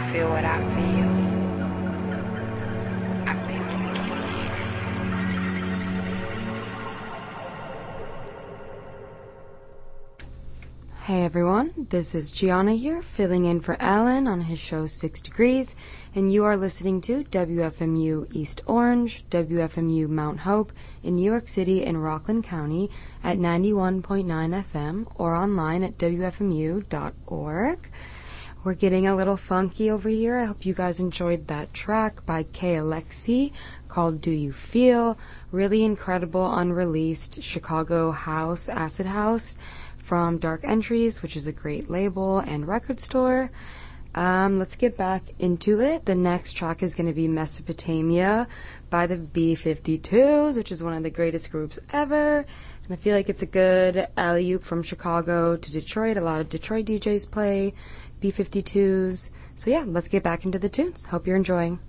feel what I feel. Hey everyone, this is Gianna here, filling in for Alan on his show 6 Degrees, and you are listening to WFMU East Orange, WFMU Mount Hope in New York City and Rockland County at 91.9 FM or online at WFMU.org. We're getting a little funky over here. I hope you guys enjoyed that track by Kay Alexi called Do You Feel? Really incredible, unreleased Chicago house, acid house, from Dark Entries, which is a great label and record store. Let's get back into it. The next track is going to be Mesopotamia by the B-52s, which is one of the greatest groups ever. And I feel like it's a good alley-oop from Chicago to Detroit. A lot of Detroit DJs play B-52s. So yeah, let's get back into the tunes. Hope you're enjoying.